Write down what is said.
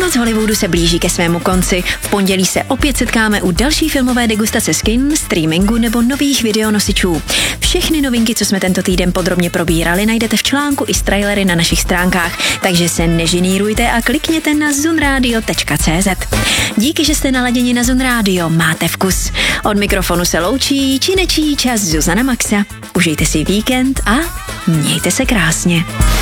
Noc Hollywoodu se blíží ke svému konci. V pondělí se opět setkáme u další filmové degustace z kin, streamingu nebo nových videonosičů. Všechny novinky, co jsme tento týden podrobně probírali, najdete v článku i s trailery na našich stránkách, takže se nežinírujte a klikněte na zunradio.cz. Díky, že jste naladěni na Zun Radio, máte vkus. Od mikrofonu se loučí činečí čas Zuzana Maxa. Užijte si víkend a mějte se krásně.